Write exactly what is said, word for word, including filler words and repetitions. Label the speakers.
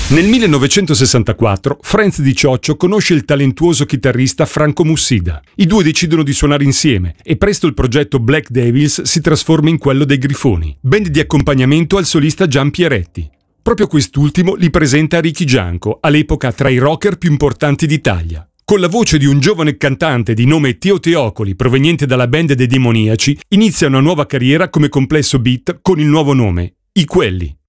Speaker 1: Nel millenovecentosessantaquattro Franz Di Cioccio conosce il talentuoso chitarrista Franco Mussida. I due decidono di suonare insieme e presto il progetto Black Devils si trasforma in quello dei Grifoni, band di accompagnamento al solista Gian Pieretti. Proprio quest'ultimo li presenta a Ricky Gianco, all'epoca tra i rocker più importanti d'Italia. Con la voce di un giovane cantante di nome Teo Teocoli, proveniente dalla band dei Demoniaci, inizia una nuova carriera come complesso beat con il nuovo nome, I Quelli.